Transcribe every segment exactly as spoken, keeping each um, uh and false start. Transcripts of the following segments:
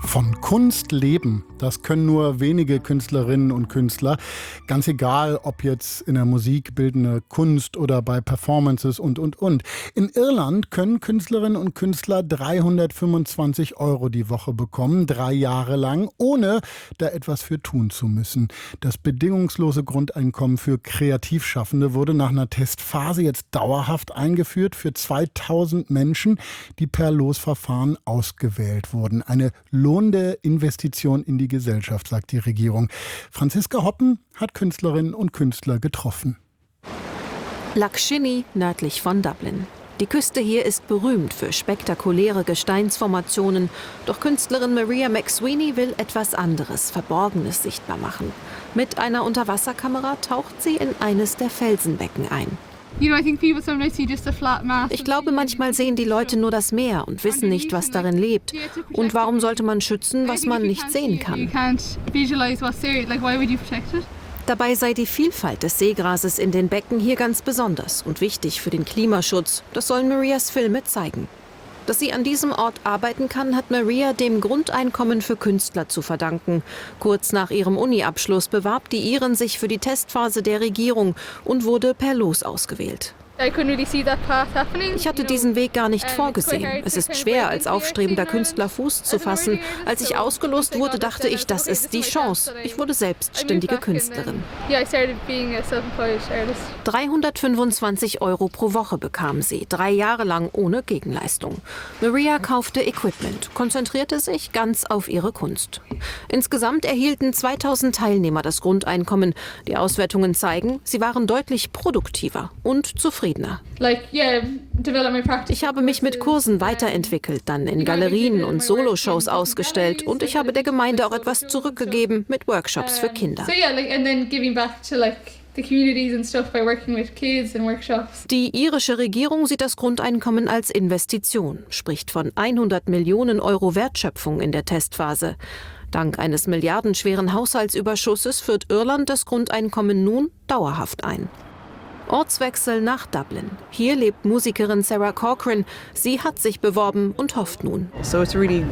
Von Kunst leben, das können nur wenige Künstlerinnen und Künstler. Ganz egal, ob jetzt in der Musik, bildende Kunst oder bei Performances und, und, und. In Irland können Künstlerinnen und Künstler dreihundertfünfundzwanzig Euro die Woche bekommen, drei Jahre lang, ohne da etwas für tun zu müssen. Das bedingungslose Grundeinkommen für Kreativschaffende wurde nach einer Testphase jetzt dauerhaft eingeführt für zweitausend Menschen, die per Losverfahren ausgewählt wurden. Eine lohnende Investition in die Gesellschaft, sagt die Regierung. Franziska Hoppen hat Künstlerinnen und Künstler getroffen. Loch Shinny, nördlich von Dublin. Die Küste hier ist berühmt für spektakuläre Gesteinsformationen. Doch Künstlerin Maria McSweeney will etwas anderes, Verborgenes sichtbar machen. Mit einer Unterwasserkamera taucht sie in eines der Felsenbecken ein. Ich glaube, manchmal sehen die Leute nur das Meer und wissen nicht, was darin lebt. Und warum sollte man schützen, was man nicht sehen kann? Dabei sei die Vielfalt des Seegrases in den Becken hier ganz besonders und wichtig für den Klimaschutz. Das sollen Marias Filme zeigen. Dass sie an diesem Ort arbeiten kann, hat Maria dem Grundeinkommen für Künstler zu verdanken. Kurz nach ihrem Uni-Abschluss bewarb die Irin sich für die Testphase der Regierung und wurde per Los ausgewählt. Ich hatte diesen Weg gar nicht vorgesehen. Es ist schwer, als aufstrebender Künstler Fuß zu fassen. Als ich ausgelost wurde, dachte ich, das ist die Chance. Ich wurde selbstständige Künstlerin. dreihundertfünfundzwanzig Euro pro Woche bekam sie, drei Jahre lang ohne Gegenleistung. Maria kaufte Equipment, konzentrierte sich ganz auf ihre Kunst. Insgesamt erhielten zweitausend Teilnehmer das Grundeinkommen. Die Auswertungen zeigen, sie waren deutlich produktiver und zufriedener. Ich habe mich mit Kursen weiterentwickelt, dann in Galerien und Soloshows ausgestellt und ich habe der Gemeinde auch etwas zurückgegeben mit Workshops für Kinder. Die irische Regierung sieht das Grundeinkommen als Investition, spricht von hundert Millionen Euro Wertschöpfung in der Testphase. Dank eines milliardenschweren Haushaltsüberschusses führt Irland das Grundeinkommen nun dauerhaft ein. Ortswechsel nach Dublin. Hier lebt Musikerin Sarah Corcoran. Sie hat sich beworben und hofft nun. Es ist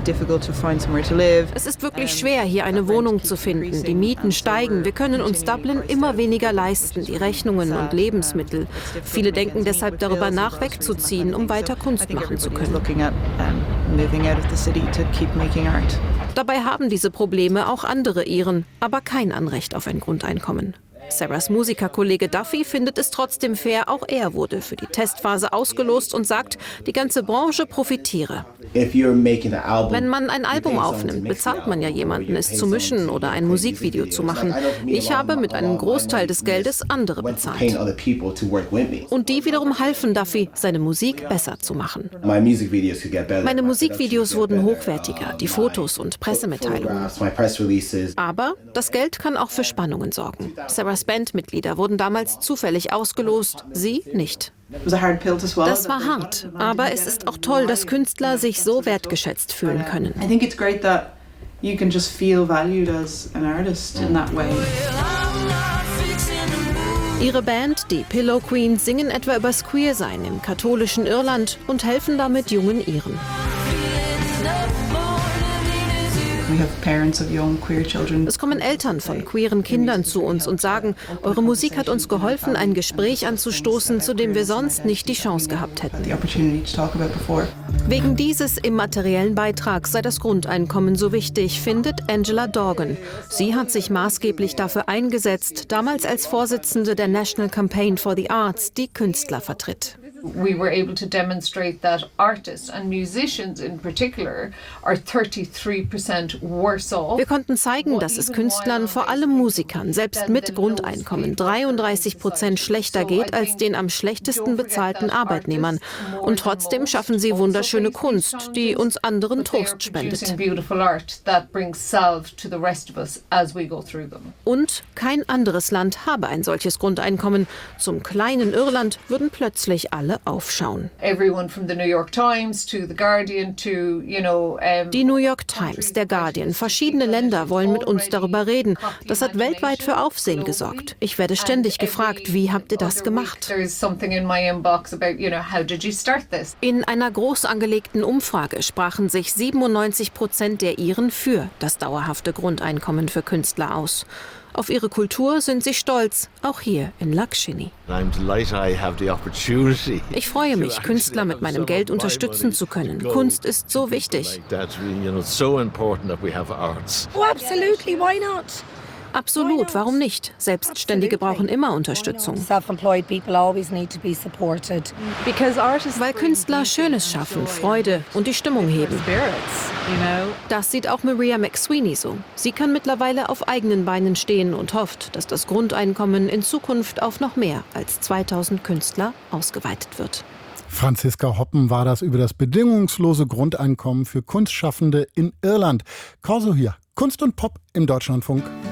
wirklich schwer, hier eine Wohnung zu finden. Die Mieten steigen. Wir können uns Dublin immer weniger leisten, die Rechnungen und Lebensmittel. Viele denken deshalb darüber nach, wegzuziehen, um weiter Kunst machen zu können. Dabei haben diese Probleme auch andere Iren, aber kein Anrecht auf ein Grundeinkommen. Sarahs Musikerkollege Duffy findet es trotzdem fair, auch er wurde für die Testphase ausgelost und sagt, die ganze Branche profitiere. Wenn man ein Album aufnimmt, bezahlt man ja jemanden, es zu mischen oder ein Musikvideo zu machen. Ich habe mit einem Großteil des Geldes andere bezahlt. Und die wiederum halfen Duffy, seine Musik besser zu machen. Meine Musikvideos wurden hochwertiger, die Fotos und Pressemitteilungen. Aber das Geld kann auch für Spannungen sorgen. Sarahs Bandmitglieder wurden damals zufällig ausgelost, sie nicht. Das war hart, aber es ist auch toll, dass Künstler sich so wertgeschätzt fühlen können. Ihre Band, die Pillow Queens, singen etwa übers Queersein im katholischen Irland und helfen damit jungen Iren. Es kommen Eltern von queeren Kindern zu uns und sagen, eure Musik hat uns geholfen, ein Gespräch anzustoßen, zu dem wir sonst nicht die Chance gehabt hätten. Wegen dieses immateriellen Beitrags sei das Grundeinkommen so wichtig, findet Angela Dorgan. Sie hat sich maßgeblich dafür eingesetzt, damals als Vorsitzende der National Campaign for the Arts, die Künstler vertritt. We were able to demonstrate that artists and musicians in particular are thirty-three percent worse off. Wir konnten zeigen, dass es Künstlern, vor allem Musikern, selbst mit Grundeinkommen dreiunddreißig Prozent schlechter geht als den am schlechtesten bezahlten Arbeitnehmern. Und trotzdem schaffen sie wunderschöne Kunst, die uns anderen Trost spendet. Und kein anderes Land habe ein solches Grundeinkommen. Zum kleinen Irland würden plötzlich alle alle aufschauen. Everyone from the New York Times to the Guardian to, you know, um, Die New York Times, der Guardian, verschiedene Länder wollen mit uns darüber reden. Das hat weltweit für Aufsehen gesorgt. Ich werde ständig gefragt, wie habt ihr das gemacht? In einer groß angelegten Umfrage sprachen sich siebenundneunzig Prozent der Iren für das dauerhafte Grundeinkommen für Künstler aus. Auf ihre Kultur sind sie stolz, auch hier in Lakshini. Ich freue mich, Künstler mit meinem Geld unterstützen zu können. Kunst ist so wichtig. Oh, absolutely, why not? Absolut, warum nicht? Selbstständige brauchen immer Unterstützung. Self-employed people always need to be supported. Weil Künstler Schönes schaffen, Freude und die Stimmung heben. Das sieht auch Maria McSweeney so. Sie kann mittlerweile auf eigenen Beinen stehen und hofft, dass das Grundeinkommen in Zukunft auf noch mehr als zweitausend Künstler ausgeweitet wird. Franziska Hoppen war das über das bedingungslose Grundeinkommen für Kunstschaffende in Irland. Corso hier, Kunst und Pop im Deutschlandfunk.